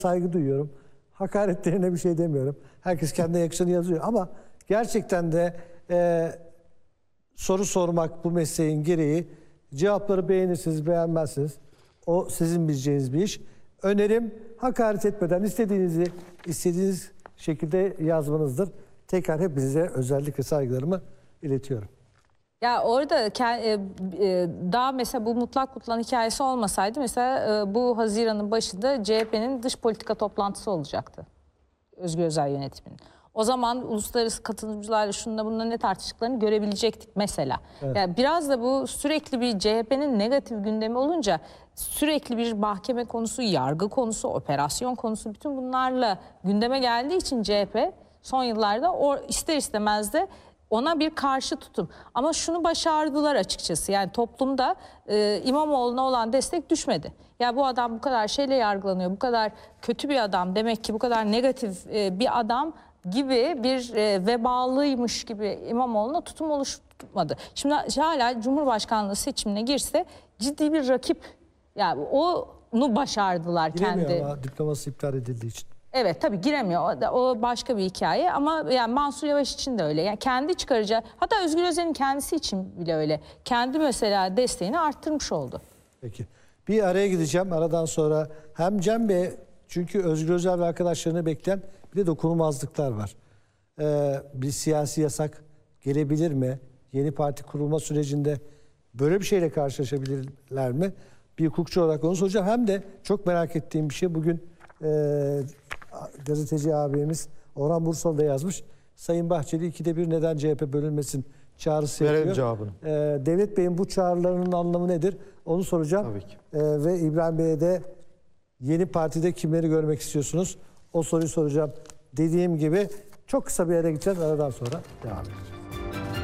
saygı duyuyorum. Hakaretlerine bir şey demiyorum. Herkes kendine yakışanı yazıyor ama gerçekten de soru sormak bu mesleğin gereği. Cevapları beğenirsiniz, beğenmezsiniz. O sizin bileceğiniz bir iş. Önerim hakaret etmeden istediğiniz şekilde yazmanızdır. Tekrar hepinize özellikle saygılarımı iletiyorum. Ya orada daha mesela bu mutlak kurtulan hikayesi olmasaydı mesela bu Haziran'ın başında CHP'nin dış politika toplantısı olacaktı. Özgür Özel yönetiminin. O zaman uluslararası katılımcılarla şununla bununla ne tartıştıklarını görebilecektik mesela. Evet. Yani biraz da bu sürekli bir CHP'nin negatif gündemi olunca sürekli bir mahkeme konusu, yargı konusu, operasyon konusu bütün bunlarla gündeme geldiği için CHP son yıllarda ister istemez de ona bir karşı tutum. Ama şunu başardılar açıkçası. Yani toplumda İmamoğlu'na olan destek düşmedi. Ya bu adam bu kadar şeyle yargılanıyor, bu kadar kötü bir adam, demek ki bu kadar negatif bir adam gibi bir vebalıymış gibi İmamoğlu'na tutum oluşturmadı. Şimdi hala Cumhurbaşkanlığı seçimine girse ciddi bir rakip. Yani onu başardılar Giremiyor kendi. ama diploması iptal edildiği için. Evet tabii giremiyor. O başka bir hikaye ama yani Mansur Yavaş için de öyle. Yani kendi çıkaracağı, hatta Özgür Özel'in kendisi için bile öyle. Kendi mesela desteğini arttırmış oldu. Peki. Bir araya gideceğim. Aradan sonra hem Cem Bey, çünkü Özgür Özel ve arkadaşlarını bekleyen bir de dokunulmazlıklar var. Bir siyasi yasak gelebilir mi? Yeni parti kurulma sürecinde böyle bir şeyle karşılaşabilirler mi? Bir hukukçu olarak onu soracağım. Hem de çok merak ettiğim bir şey, bugün gazeteci abimiz Orhan Bursalı da yazmış. Sayın Bahçeli 2'de 1 neden CHP bölünmesin çağrısı yapıyor. Verelim cevabını. Devlet Bey'in bu çağrılarının anlamı nedir? Onu soracağım. Tabii ki. Ve İbrahim Bey'e de yeni partide kimleri görmek istiyorsunuz? O soruyu soracağım. Dediğim gibi çok kısa bir yere gideceğiz. Aradan sonra devam edeceğiz.